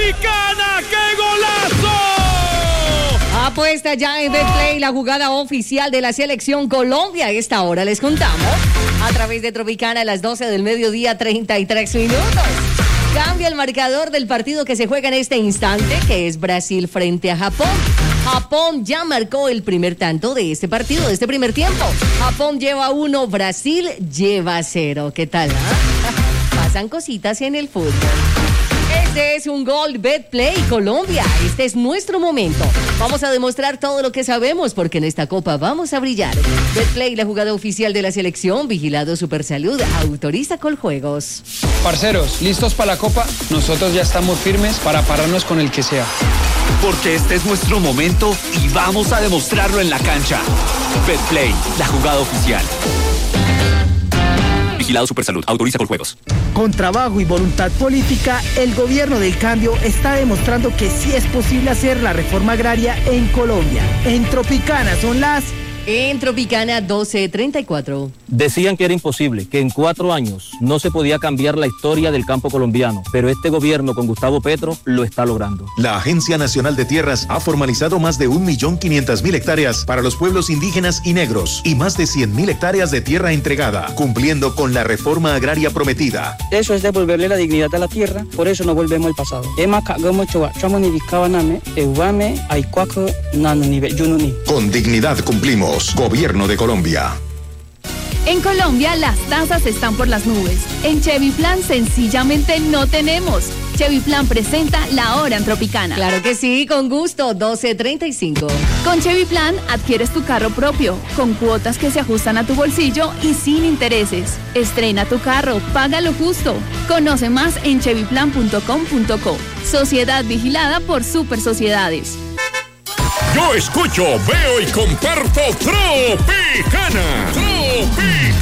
Tropicana. ¡Qué golazo! Apuesta ya en Betplay, la jugada oficial de la selección Colombia. A esta hora les contamos a través de Tropicana a las 12 del mediodía, 33 minutos. Cambia el marcador del partido que se juega en este instante, que es Brasil frente a Japón. Japón ya marcó el primer tanto de este partido, de este primer tiempo. Japón lleva 1, Brasil lleva 0. ¿Qué tal? Pasan cositas en el fútbol. Este es un gol Betplay Colombia. Este es nuestro momento. Vamos a demostrar todo lo que sabemos porque en esta copa vamos a brillar. Betplay, la jugada oficial de la selección. Vigilado Supersalud. Autoriza Coljuegos. Parceros, ¿listos para la copa? Nosotros ya estamos firmes para pararnos con el que sea. Porque este es nuestro momento y vamos a demostrarlo en la cancha. Betplay, la jugada oficial. Vigilado Supersalud. Autoriza Coljuegos. Con trabajo y voluntad política, el gobierno del cambio está demostrando que sí es posible hacer la reforma agraria en Colombia. En Tropicana son las... En Tropicana 12:34. Decían que era imposible, que en 4 años no se podía cambiar la historia del campo colombiano, pero este gobierno con Gustavo Petro lo está logrando. La Agencia Nacional de Tierras ha formalizado más de 1.500.000 hectáreas para los pueblos indígenas y negros y más de 100.000 hectáreas de tierra entregada, cumpliendo con la reforma agraria prometida. Eso es devolverle la dignidad a la tierra, por eso no volvemos al pasado. Con dignidad cumplimos. Gobierno de Colombia. En Colombia las tasas están por las nubes. En Chevy Plan sencillamente no tenemos. Chevy Plan presenta la hora en Tropicana. Claro que sí, con gusto, 12:35. Con Chevy Plan adquieres tu carro propio, con cuotas que se ajustan a tu bolsillo y sin intereses. Estrena tu carro, paga lo justo. Conoce más en chevyplan.com.co. Sociedad vigilada por Super Sociedades. Yo escucho, veo y comparto Tropicana.